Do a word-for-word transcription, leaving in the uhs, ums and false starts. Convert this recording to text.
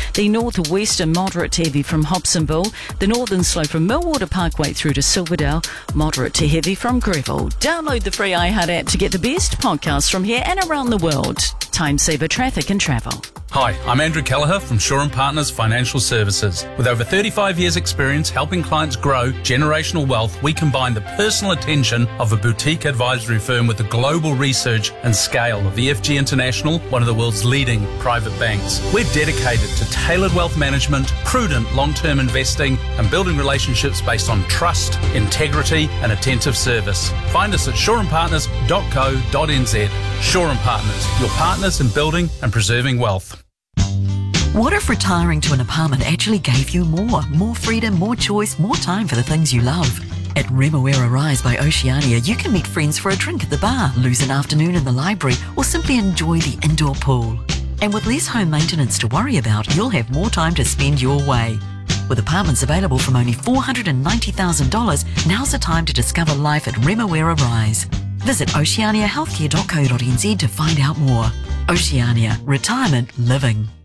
The northwestern moderate to heavy from Hobsonville. The northern slope from Millwater Parkway through to Silverdale. Moderate to heavy from Greville. Download the free iHeart app to get the best podcasts from here and around the world. Time saver traffic and travel. Hi, I'm Andrew Kelleher from Shaw and Partners Financial Services. With over thirty-five years experience helping clients grow generational wealth, we combine the personal attention of a boutique advisory firm with the global research and scale of E F G International, one of the world's leading private banks. We're dedicated to tailored wealth management, prudent long-term investing, and building relationships based on trust, integrity, and attentive service. Find us at shaw and partners dot co dot n z. Shaw and Partners, your partners in building and preserving wealth. What if retiring to an apartment actually gave you more? More freedom, more choice, more time for the things you love. At Remoera Rise by Oceania, you can meet friends for a drink at the bar, lose an afternoon in the library, or simply enjoy the indoor pool. And with less home maintenance to worry about, you'll have more time to spend your way. With apartments available from only four hundred ninety thousand dollars, now's the time to discover life at Remoera Rise. Visit oceania healthcare dot co dot n z to find out more. Oceania, retirement living.